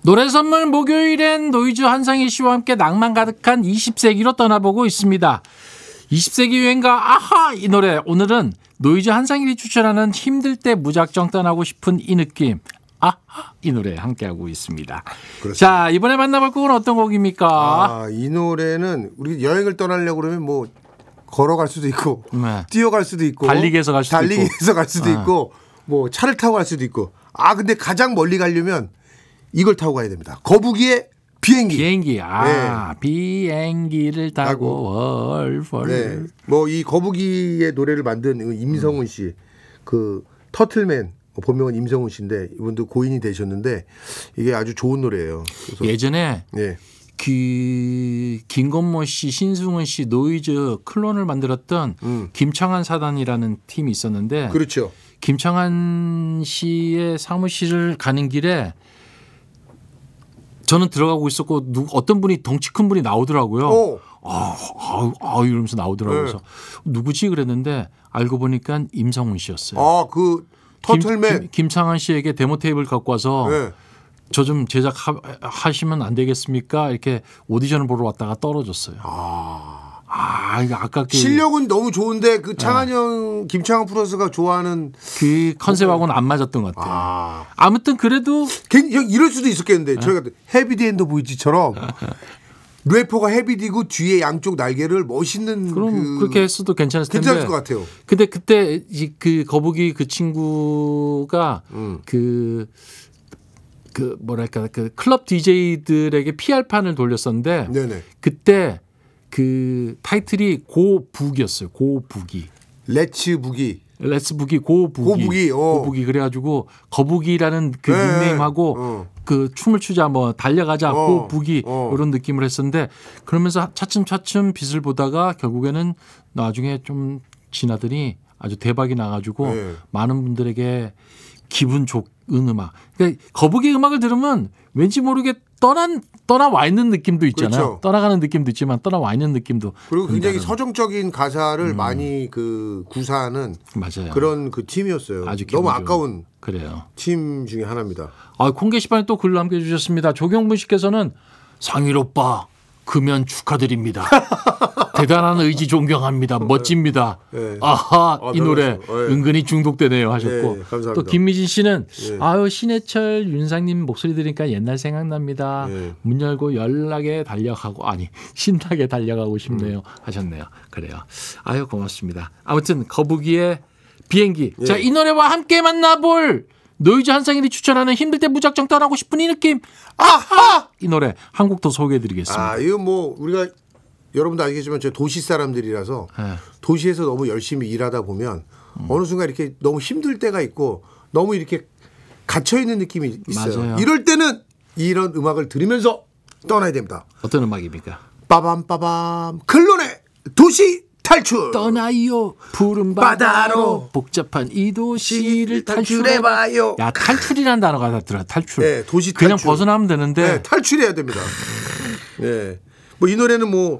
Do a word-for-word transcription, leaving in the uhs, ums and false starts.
노래 선물 목요일엔 노이즈 한상희 씨와 함께 낭만 가득한 이십 세기로 떠나보고 있습니다. 이십 세기 유행가 아하 이 노래, 오늘은 노이즈 한상일이 추천하는 힘들 때 무작정 떠나고 싶은 이 느낌 아하 이 노래 함께하고 있습니다. 그렇습니다. 자, 이번에 만나볼 곡은 어떤 곡입니까? 아, 이 노래는 우리 여행을 떠나려고 그러면 뭐 걸어갈 수도 있고 네. 뛰어갈 수도 있고 달리기해서 갈 수도 달리기해서 있고 갈 수도 있고 뭐 차를 타고 갈 수도 있고 아 근데 가장 멀리 가려면 이걸 타고 가야 됩니다. 거북이의 비행기. 비행기. 아, 네. 비행기를 타고 월월. 네. 뭐 이 거북이의 노래를 만든 임성훈 씨, 그 터틀맨 본명은 임성훈 씨인데 이분도 고인이 되셨는데 이게 아주 좋은 노래예요. 그래서 예전에 네. 그 김건모 씨, 신승훈 씨 노이즈 클론을 만들었던 음. 김창한 사단이라는 팀이 있었는데, 그렇죠. 김창한 씨의 사무실을 가는 길에 저는 들어가고 있었고 누, 어떤 분이 덩치 큰 분이 나오더라고요. 오. 아, 아, 아 이러면서 나오더라고요. 네. 그래서 누구지 그랬는데 알고 보니까 임성훈 씨였어요. 아, 그 터틀맨. 김, 김, 김창한 씨에게 데모 테이프를 갖고 와서 네. 저 좀 제작하시면 안 되겠습니까? 이렇게 오디션을 보러 왔다가 떨어졌어요. 아, 아 이거 아깝게 실력은 너무 좋은데 그 창한 형, 네. 김창한 프로듀서가 좋아하는 그 컨셉하고는 안 맞았던 것 같아요. 아. 아무튼 그래도 이럴 수도 있었겠는데 네. 저희가 헤비디 앤더 보이즈처럼 래퍼가 헤비디고 뒤에 양쪽 날개를 멋있는 그럼 그 그렇게 했어도 괜찮을 텐데 괜찮을 것 같아요. 근데 그때 그 거북이 그 친구가 음. 그 그 뭐랄까 그 클럽 디제이들에게 피알판을 돌렸었는데 네네. 그때 그 타이틀이 고북이었어요. 고북이. 렛츠 부기. 렛츠 부기 고북이. 고북이. 어. 고북이 그래가지고 거북이라는 그 네. 닉네임하고 어. 그 춤을 추자 뭐 달려가자 어. 고북이 어. 이런 느낌을 했었는데 그러면서 차츰차츰 빛을 보다가 결국에는 나중에 좀 지나더니 아주 대박이 나가지고 네. 많은 분들에게 기분 좋은 음악. 그러니까 거북이 음악을 들으면 왠지 모르게 떠난 떠나와 있는 느낌도 있잖아요. 그렇죠. 떠나가는 느낌도 있지만 떠나와 있는 느낌도. 그리고 굉장히 서정적인 가사를 음. 많이 그 구사하는 맞아요. 그런 그 팀이었어요. 아주 너무 아까운 그래요. 팀 중에 하나입니다. 아, 콩 게시판에 또 글 남겨주셨습니다. 조경분 씨께서는 상일 오빠 금연 축하드립니다. 대단한 의지 존경합니다. 멋집니다. 네. 아하 아, 이 노래 네. 은근히 중독되네요 하셨고 네, 또 김미진 씨는 네. 아유 신해철 윤상님 목소리 들으니까 옛날 생각납니다. 네. 문 열고 연락에 달려가고 아니 신나게 달려가고 싶네요 음. 하셨네요. 그래요. 아유 고맙습니다. 아무튼 거북이의 비행기. 네. 자, 이 노래와 함께 만나볼 노이즈 한상일이 추천하는 힘들 때 무작정 떠나고 싶은 이 느낌. 아하 이 노래 한 곡 더 소개해드리겠습니다. 아 이거 뭐 우리가 여러분도 알겠지만 저 도시 사람들이라서 네. 도시에서 너무 열심히 일하다 보면 음. 어느 순간 이렇게 너무 힘들 때가 있고 너무 이렇게 갇혀 있는 느낌이 있어요. 맞아요. 이럴 때는 이런 음악을 들으면서 떠나야 됩니다. 어떤 음악입니까? 빠밤 빠밤 클론의 도시 탈출. 떠나요 푸른 바다로 복잡한 이 도시를 탈출해봐요. 야 탈출이라는 단어가 다 들어. 탈출. 네, 도시 탈출. 그냥 벗어나면 되는데 네, 탈출해야 됩니다. 네, 뭐 이 노래는 뭐